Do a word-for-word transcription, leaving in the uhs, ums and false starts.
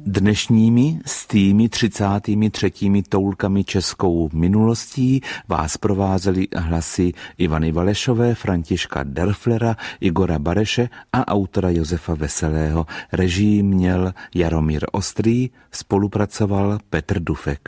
Dnešními s tými třicátými třetími toulkami českou minulostí vás provázeli hlasy Ivany Valešové, Františka Derflera, Igora Bareše a autora Josefa Veselého. Režii měl Jaromír Ostrý, spolupracoval Petr Dufek.